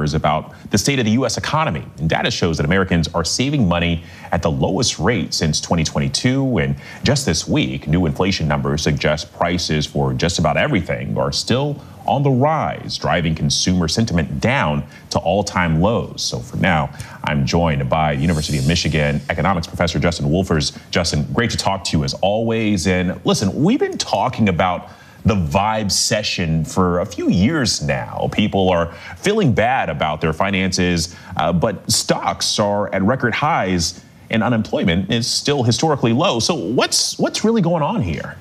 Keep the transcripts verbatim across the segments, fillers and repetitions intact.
numbers about the state of the U S economy. And data shows that Americans are saving money at the lowest rate since twenty twenty-two. And just this week, new inflation numbers suggest prices for just about everything are still on the rise, driving consumer sentiment down to all-time lows. So for now, I'm joined by the University of Michigan economics professor Justin Wolfers. Justin, great to talk to you as always. And listen, we've been talking about the vibe session for a few years now. People are feeling bad about their finances, uh, but stocks are at record highs and unemployment is still historically low. So what's what's really going on here?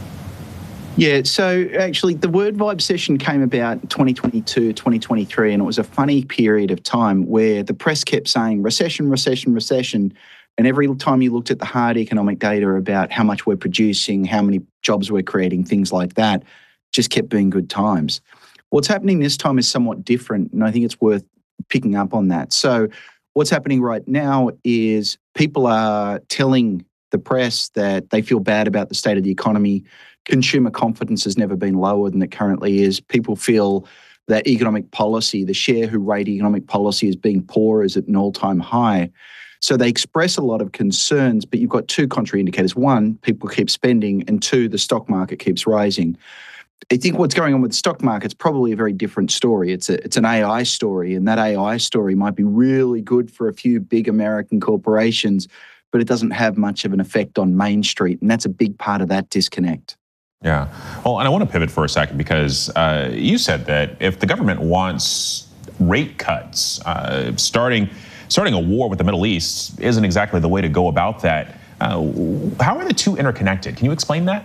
Yeah, so actually the word vibe session came about twenty twenty-two, twenty twenty-three, and it was a funny period of time where the press kept saying recession, recession, recession. And every time you looked at the hard economic data about how much we're producing, how many jobs we're creating, things like that, just kept being good times. What's happening this time is somewhat different, and I think it's worth picking up on that. So what's happening right now is people are telling the press that they feel bad about the state of the economy. Consumer confidence has never been lower than it currently is. People feel that economic policy, the share who rate economic policy as being poor, is at an all-time high. So they express a lot of concerns, but you've got two contrary indicators. One, people keep spending, and two, the stock market keeps rising. I think what's going on with the stock market is probably a very different story. It's a, it's an A I story, and that A I story might be really good for a few big American corporations, but it doesn't have much of an effect on Main Street, and that's a big part of that disconnect. Yeah. Well, and I want to pivot for a second because uh, you said that if the government wants rate cuts, uh, starting starting a war with the Middle East isn't exactly the way to go about that. Uh, how are the two interconnected? Can you explain that?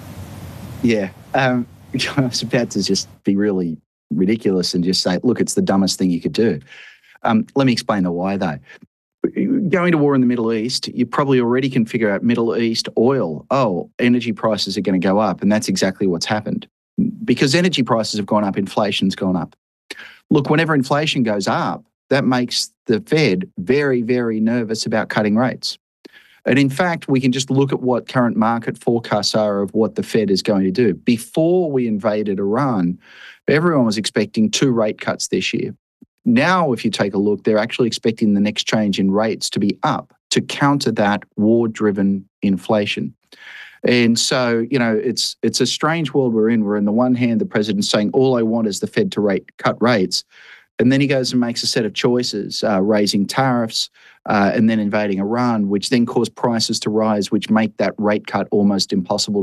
Yeah. Um, I was about to just be really ridiculous and just say, look, it's the dumbest thing you could do. Um, let me explain the why, though. Going to war in the Middle East, you probably already can figure out Middle East oil. Oh, energy prices are going to go up. And that's exactly what's happened. Because energy prices have gone up, inflation's gone up. Look, whenever inflation goes up, that makes the Fed very, very nervous about cutting rates. And in fact, we can just look at what current market forecasts are of what the Fed is going to do. Before we invaded Iran, everyone was expecting two rate cuts this year. Now, if you take a look, they're actually expecting the next change in rates to be up to counter that war-driven inflation. And so, you know, it's it's a strange world we're in, where on the one hand, the president's saying, all I want is the Fed to rate cut rates. And then he goes and makes a set of choices, uh, raising tariffs uh, and then invading Iran, which then cause prices to rise, which make that rate cut almost impossible.